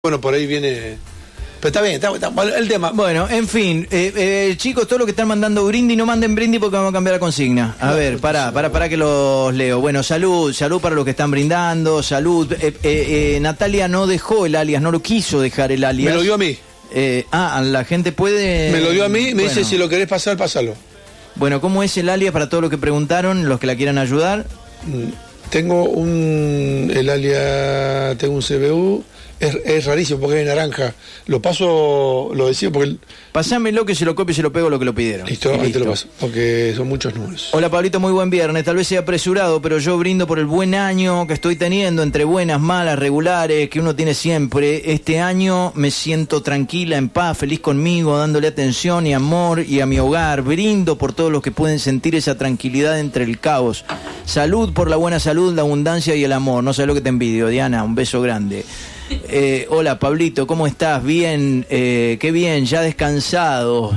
Bueno, por ahí viene... Pero está bien, está el tema. Bueno, en fin, chicos, todo lo que están mandando brindis, no manden brindis porque vamos a cambiar la consigna. A ver, para que los leo. Bueno, salud para los que están brindando, salud. Natalia no dejó el alias, no lo quiso dejar el alias. Me lo dio a mí. La gente puede... Me lo dio a mí, me dice si lo querés pasar, pásalo. Bueno, ¿cómo es el alias para todos los que preguntaron, los que la quieran ayudar? Tengo el alias, tengo un CBU... Es rarísimo porque es naranja. Lo paso, lo decía porque... Pasámelo que se lo copio y se lo pego lo que lo pidieron. Listo, ahí te lo paso, porque son muchos números. Hola Pablito, muy buen viernes. Tal vez sea apresurado, pero yo brindo por el buen año que estoy teniendo, entre buenas, malas, regulares, que uno tiene siempre. Este año me siento tranquila, en paz, feliz conmigo, dándole atención y amor y a mi hogar. Brindo por todos los que pueden sentir esa tranquilidad entre el caos. Salud por la buena salud, la abundancia y el amor. No sé lo que te envidio, Diana, un beso grande. Hola Pablito, ¿cómo estás? Bien, qué bien, ya descansado.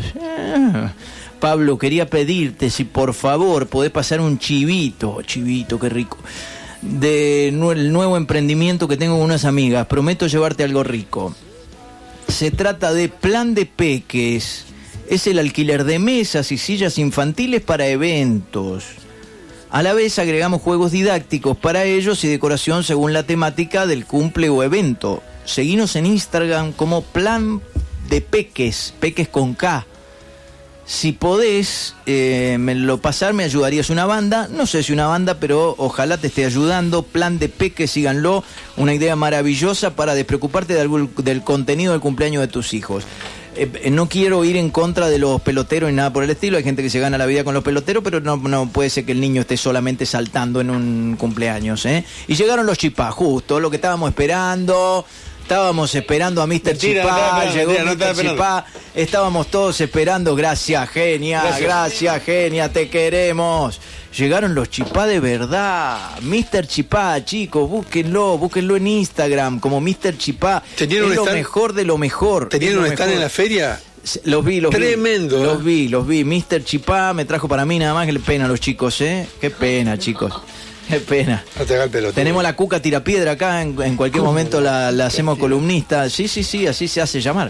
Pablo, quería pedirte si por favor podés pasar un chivito, qué rico, el nuevo emprendimiento que tengo con unas amigas. Prometo llevarte algo rico. Se trata de Plan de Peques. Es el alquiler de mesas y sillas infantiles para eventos. A la vez agregamos juegos didácticos para ellos y decoración según la temática del cumple o evento. Seguinos en Instagram como Plan de Peques, Peques con K. Si podés me lo pasar, me ayudarías. Una banda, no sé si una banda, pero ojalá te esté ayudando. Plan de Peques, síganlo. Una idea maravillosa para despreocuparte del contenido del cumpleaños de tus hijos. No quiero ir en contra de los peloteros ni nada por el estilo. Hay gente que se gana la vida con los peloteros, pero no puede ser que el niño esté solamente saltando en un cumpleaños, ¿eh? Y llegaron los chipás, justo lo que estábamos esperando. Estábamos esperando a Mr. Chipá, llegó Mr. Chipá, estábamos todos esperando. Gracias, genia, gracias, genia, te queremos. Llegaron los Chipá de verdad. Mr. Chipá, chicos, búsquenlo en Instagram como Mr. Chipá. Es lo mejor de lo mejor. ¿Tenían un stand en la feria? Los vi. Tremendo. Los vi. Mr. Chipá me trajo para mí nada más. Qué pena los chicos, ¿eh? Qué pena, chicos. Qué pena. No te hagas el pelotero. Tenemos la Cuca Tirapiedra acá, en cualquier momento la hacemos columnista. Sí, así se hace llamar.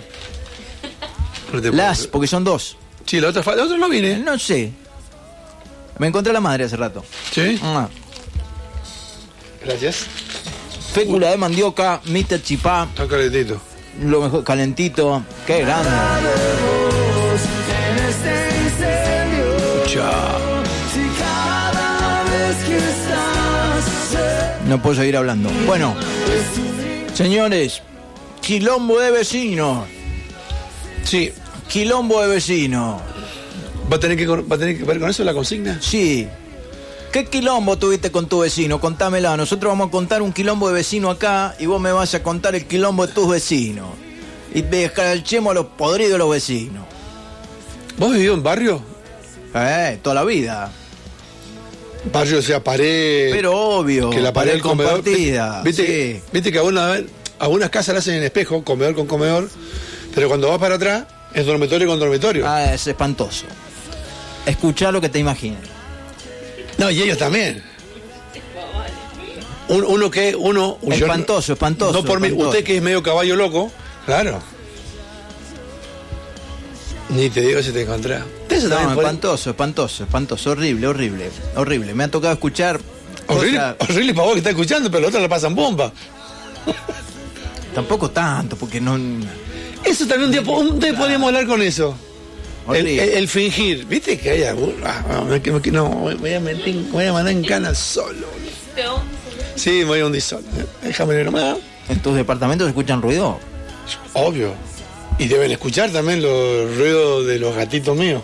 Porque son dos. Sí, la otra no viene. No sé. Me encontré a la madre hace rato. ¿Sí? Gracias. Fécula de mandioca, Mr. Chipá. Está calentito. Lo mejor, calentito. Qué grande. Chao. No puedo seguir hablando. Bueno, señores, quilombo de vecinos. Sí. Quilombo de vecinos. ¿Va a tener que ver con eso la consigna? Sí. ¿Qué quilombo tuviste con tu vecino? Contámela. Nosotros vamos a contar un quilombo de vecino acá y vos me vas a contar el quilombo de tus vecinos. Y descalchemos a los podridos de los vecinos. ¿Vos vivís en barrio? Toda la vida. Barrio, o sea, pared. Pero obvio. Que la pared compartida. ¿Viste que algunas casas la hacen en espejo, comedor con comedor, pero cuando vas para atrás es dormitorio con dormitorio. Es espantoso. Escuchá lo que te imaginas. No, y ellos también. Espantoso. No por mí, usted que es medio caballo loco, claro. Ni te digo si te encontrás. Espantoso, horrible. Me ha tocado escuchar. Horrible para vos que estás escuchando, pero los otros la pasan bomba. Tampoco tanto, porque no. Eso también un día podríamos hablar con eso. El fingir. ¿Viste que hay algún? Voy a mandar en cana solo. Sí, me voy a hundir solo. Déjame ver nomás. ¿En tus departamentos se escuchan ruido? Obvio. Y deben escuchar también los ruidos de los gatitos míos.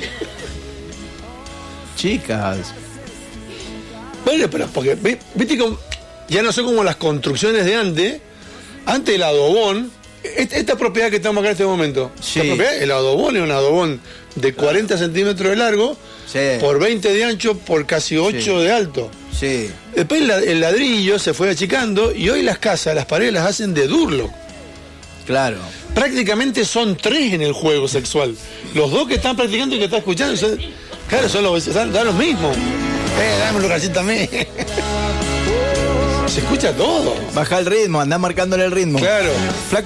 Chicas. Bueno, pero porque, viste que ya no son como las construcciones de antes. Antes el adobón, esta propiedad que estamos acá en este momento, sí. El adobón es un adobón de 40 centímetros de largo, sí, por 20 de ancho, por casi 8 sí, de alto. Sí. Después el ladrillo se fue achicando y hoy las casas, las paredes las hacen de Durlock. Claro. Prácticamente son 3 en el juego sexual. Los dos que están practicando y que están escuchando, claro, son los mismos. Dame un lugarcito a mí. Se escucha todo. Baja el ritmo, andá marcándole el ritmo. Claro. Flaco.